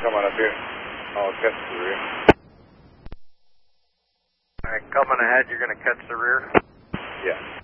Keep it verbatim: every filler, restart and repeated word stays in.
coming up here. I'll catch the rear. All right, coming ahead, you're going to catch the rear? Yeah.